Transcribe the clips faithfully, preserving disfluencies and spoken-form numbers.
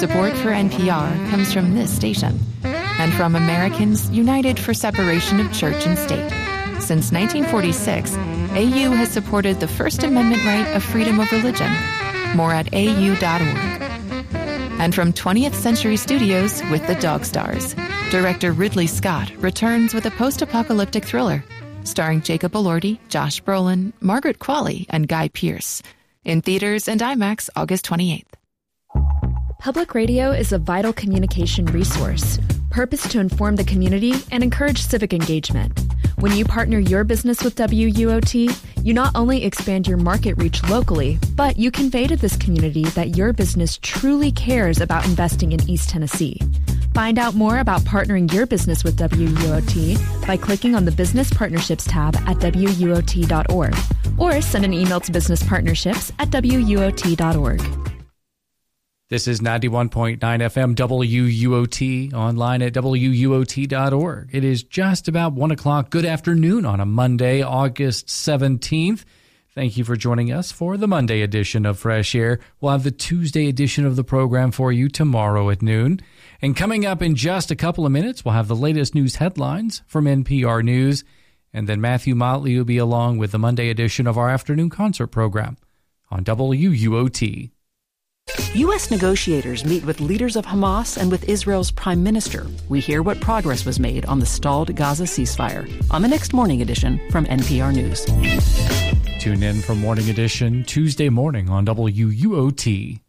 Support for N P R comes from this station and from Americans United for Separation of Church and State. Since nineteen forty-six, A U has supported the First Amendment right of freedom of religion. More at A U dot org. And from twentieth Century Studios with The Dog Stars, director Ridley Scott returns with a post-apocalyptic thriller starring Jacob Elordi, Josh Brolin, Margaret Qualley, and Guy Pearce. In theaters and IMAX August twenty-eighth. Public radio is a vital communication resource, purposed to inform the community and encourage civic engagement. When you partner your business with W U O T, you not only expand your market reach locally, but you convey to this community that your business truly cares about investing in East Tennessee. Find out more about partnering your business with W U O T by clicking on the Business Partnerships tab at W U O T dot org or send an email to business partnerships at W U O T dot org. This is ninety-one point nine F M W U O T, online at W U O T dot org. It is just about one o'clock. Good afternoon on a Monday, August seventeenth. Thank you for joining us for the Monday edition of Fresh Air. We'll have the Tuesday edition of the program for you tomorrow at noon. And coming up in just a couple of minutes, we'll have the latest news headlines from N P R News. And then Matthew Motley will be along with the Monday edition of our afternoon concert program on W U O T. U S negotiators meet with leaders of Hamas and with Israel's prime minister. We hear what progress was made on the stalled Gaza ceasefire on the next morning edition from N P R News. Tune in for Morning Edition Tuesday morning on W U O T.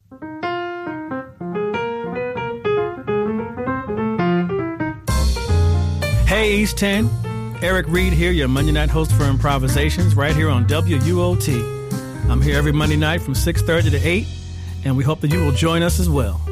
Hey, East ten. Eric Reed here, your Monday night host for Improvisations, right here on W U O T. I'm here every Monday night from six thirty to eight, and we hope that you will join us as well.